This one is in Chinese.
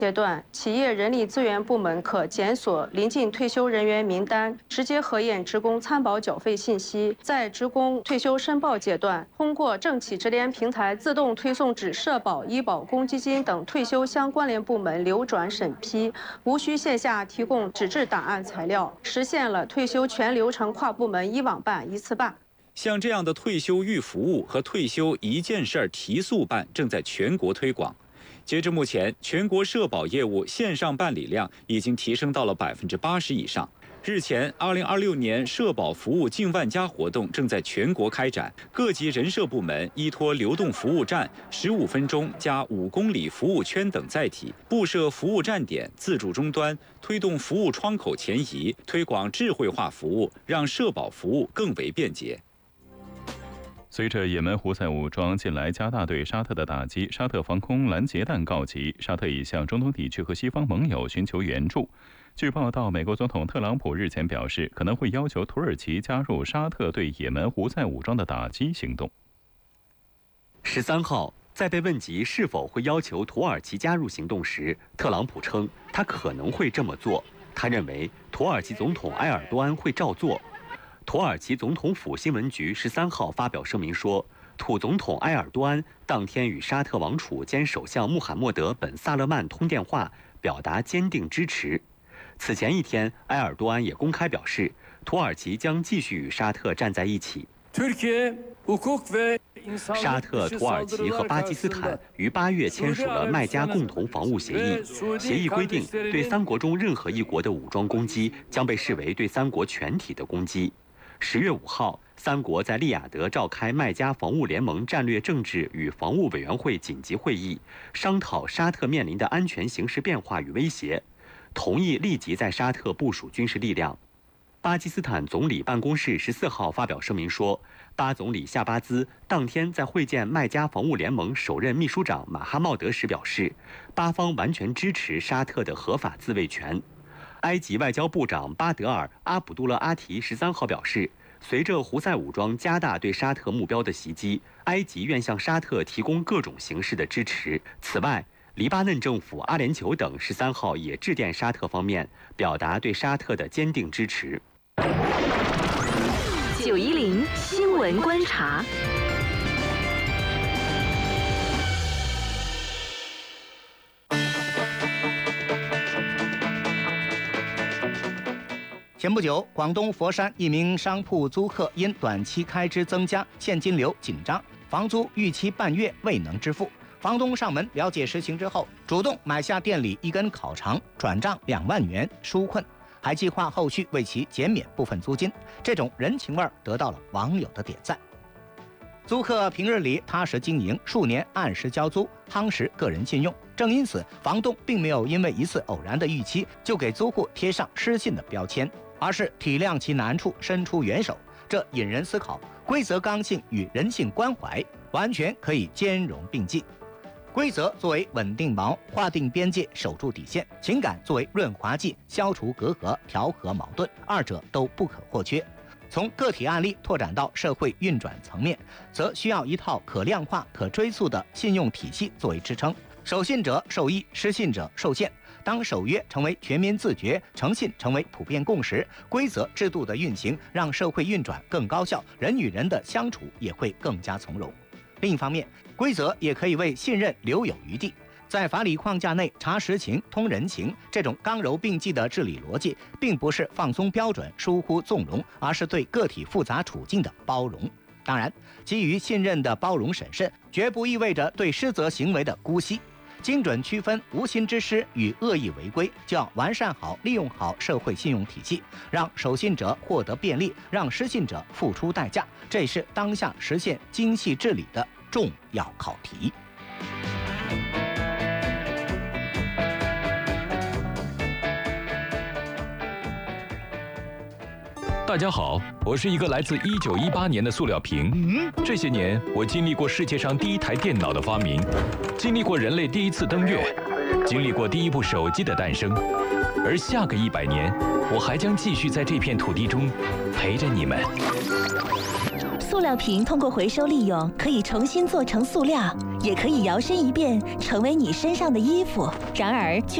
阶段，企业人力资源部门可检索临近退休人员名单，直接核验职工参保缴费信息。在职工退休申报阶段，通过政企直联平台自动推送至社保、医保、公积金等退休相关联部门流转审批，无需线下提供纸质档案材料，实现了退休全流程跨部门一网办、一次办。 像这样的退休预服务和退休一件事提速办正在全国推广。截至目前，全国社保业务线上办理量已经提升到了80%以上。日前，2026年社保服务近万家活动正在全国开展，各级人社部门依托流动服务站、15分钟加5公里服务圈等载体，布设服务站点、自助终端，推动服务窗口前移，推广智慧化服务，让社保服务更为便捷。 随着也门胡塞武装近来加大对沙特的打击，沙特防空拦截弹告急，沙特已向中东地区和西方盟友寻求援助。据报道，美国总统特朗普日前表示，可能会要求土耳其加入沙特对也门胡塞武装的打击行动。 13号，在被问及是否会要求土耳其加入行动时，特朗普称他可能会这么做。他认为土耳其总统埃尔多安会照做。土耳其总统府新闻局13号发表声明说，土总统埃尔多安当天与沙特王储兼首相穆罕默德·本·萨勒曼通电话，表达坚定支持。此前一天，埃尔多安也公开表示，土耳其将继续与沙特站在一起。沙特、土耳其和巴基斯坦于8月签署了麦加共同防务协议。协议规定，对3国中任何一国的武装攻击将被视为对3国全体的攻击。10月5号，3国在利雅得召开麦加防务联盟战略政治与防务委员会紧急会议，商讨沙特面临的安全形势变化与威胁，同意立即在沙特部署军事力量。巴基斯坦总理办公室14号发表声明说，巴总理夏巴兹当天在会见麦加防务联盟首任秘书长马哈茂德时表示，巴方完全支持沙特的合法自卫权。埃及外交部长巴德尔·阿卜杜勒阿提13号表示，随着胡塞武装加大对沙特目标的袭击，埃及愿向沙特提供各种形式的支持。此外，黎巴嫩政府、阿联酋等13号也致电沙特方面，表达对沙特的坚定支持。 910新闻观察。 前不久，广东佛山一名商铺租客因短期开支增加，现金流紧张，房租逾期半月未能支付。房东上门了解实情之后，主动买下店里一根烤肠，转账2万元纾困，还计划后续为其减免部分租金。这种人情味得到了网友的点赞。租客平日里踏实经营，数年按时交租，夯实个人信用。正因此，房东并没有因为一次偶然的逾期就给租户贴上失信的标签，而是体谅其难处，伸出援手。这引人思考，规则刚性与人性关怀完全可以兼容并济。规则作为稳定锚，划定边界，守住底线；情感作为润滑剂，消除隔阂，调和矛盾，二者都不可或缺。从个体案例拓展到社会运转层面，则需要一套可量化、可追溯的信用体系作为支撑。守信者受益，失信者受限。当守约成为全民自觉，诚信成为普遍共识，规则制度的运行让社会运转更高效，人与人的相处也会更加从容。另一方面，规则也可以为信任留有余地。在法理框架内查实情、通人情，这种刚柔并济的治理逻辑，并不是放松标准、疏忽纵容，而是对个体复杂处境的包容。当然，基于信任的包容审慎，绝不意味着对失责行为的姑息。精准区分无心之失与恶意违规，就要完善好、利用好社会信用体系，让守信者获得便利，让失信者付出代价。这是当下实现精细治理的重要考题。 大家好，我是一个来自1918年的塑料瓶。这些年，我经历过世界上第一台电脑的发明，经历过人类第一次登月，经历过第一部手机的诞生。而下个100年，我还将继续在这片土地中陪着你们。 塑料瓶通过回收利用，可以重新做成塑料，也可以摇身一变成为你身上的衣服。然而却